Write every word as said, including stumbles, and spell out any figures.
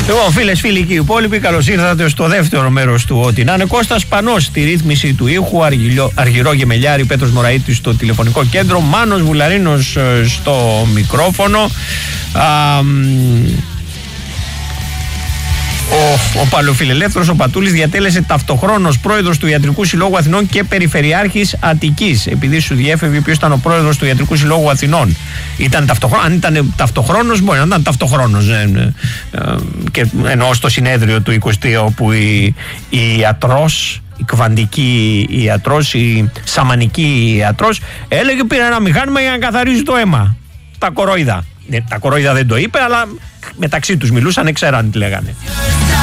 Λοιπόν, φίλες, φίλοι και οι υπόλοιποι, καλώς ήρθατε στο δεύτερο μέρος του Ό,τι να είναι. Κώστας Πανός στη ρύθμιση του ήχου, Αργυλο, Αργυρό Γεμελιάρη, Πέτρος Μωραΐτης στο τηλεφωνικό κέντρο, Μάνος Βουλαρίνος στο μικρόφωνο. Α, Ο, ο Παλαιοφιλελεύθερος ο Πατούλης διατέλεσε ταυτοχρόνως πρόεδρος του Ιατρικού Συλλόγου Αθηνών και Περιφερειάρχης Αττικής. Επειδή σου διέφευγε ποιος ήταν ο πρόεδρος του Ιατρικού Συλλόγου Αθηνών. Ήταν ταυτοχρόνος, αν ήταν ταυτοχρόνος, μπορεί να ήταν ταυτοχρόνος. Ε, ε, και εννοώ στο συνέδριο του εικοστή, όπου η, η ιατρός, η κβαντική ιατρός, η σαμανική ιατρός, έλεγε πήρε ένα μηχάνημα για να καθαρίζει το αίμα. Τα κορόιδα. Ε, τα κορόιδα δεν το είπε, αλλά μεταξύ τους μιλούσαν, ξέραν τι λέγανε.